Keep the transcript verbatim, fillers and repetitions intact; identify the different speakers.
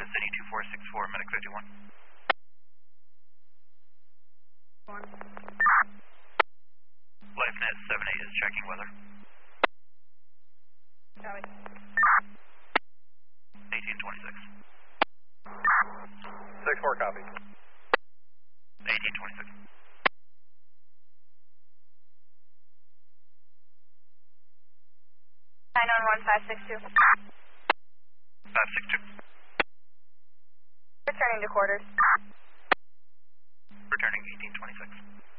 Speaker 1: City two four six four, Medic fifty-one.
Speaker 2: One.
Speaker 1: LifeNet seven eight is checking weather.
Speaker 2: Copy.
Speaker 1: eighteen twenty-six.
Speaker 3: six four, copy.
Speaker 1: eighteen twenty-six.
Speaker 2: nine one one five six two.
Speaker 1: five six two.
Speaker 2: Returning to quarters.
Speaker 1: Returning eighteen twenty-six.